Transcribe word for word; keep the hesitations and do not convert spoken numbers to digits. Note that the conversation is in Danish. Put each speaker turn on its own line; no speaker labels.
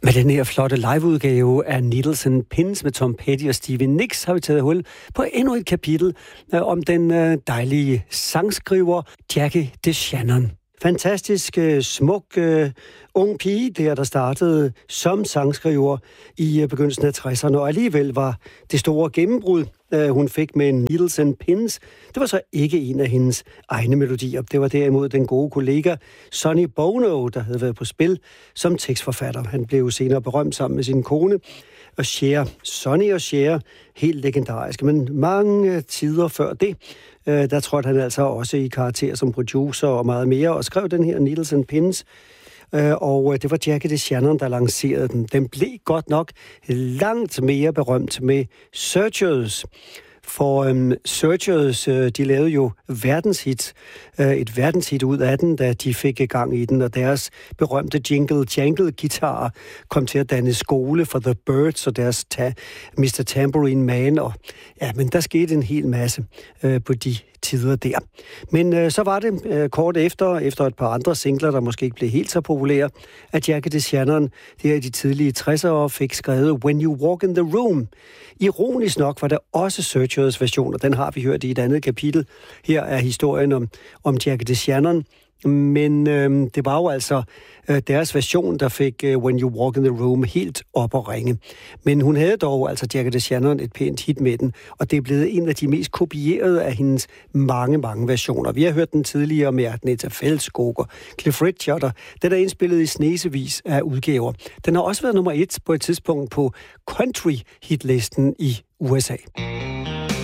Med den her flotte liveudgave af Needles and Pins med Tom Petty og Stevie Nicks har vi taget hul på endnu et kapitel øh, om den øh, dejlige sangskriver Jackie DeShannon. Fantastisk, øh, smuk, øh, ung pige der, der startede som sangskriver i øh, begyndelsen af tresserne, og alligevel var det store gennembrud, øh, hun fik med Needles and Pins, det var så ikke en af hendes egne melodier. Det var derimod den gode kollega Sonny Bono, der havde været på spil som tekstforfatter. Han blev senere berømt sammen med sin kone og Cher. Sonny og Cher, helt legendariske, men mange tider før det, øh, der trådte han altså også i karakter som producer og meget mere, og skrev den her Needles and Pins. Øh, og det var Jackie DeShannon, der lancerede den. Den blev godt nok langt mere berømt med Searchers. For øhm, Searchers, øh, de lavede jo verdenshit, øh, et verdenshit ud af den, da de fik gang i den, og deres berømte jingle jangle guitar kom til at danne skole for The Byrds og deres ta- mister Tambourine Man, og ja, men der skete en hel masse øh, på de tider der. Men øh, så var det øh, kort efter, efter et par andre singler, der måske ikke blev helt så populære, at Jackie DeShannon, der i de tidlige tressere, fik skrevet When You Walk in the Room. Ironisk nok var der også Searchers version, og den har vi hørt i et andet kapitel. Her er historien om, om Jackie DeShannon. Men øh, det var jo altså øh, deres version, der fik øh, When You Walk in the Room helt op at ringe. Men hun havde dog, altså Jackie DeShannon, et pænt hit med den, og det er blevet en af de mest kopierede af hendes mange, mange versioner. Vi har hørt den tidligere med Agnetha Fältskog og Cliff Richard, og den er indspillet i snesevis af udgaver. Den har også været nummer et på et tidspunkt på country-hitlisten i U S A.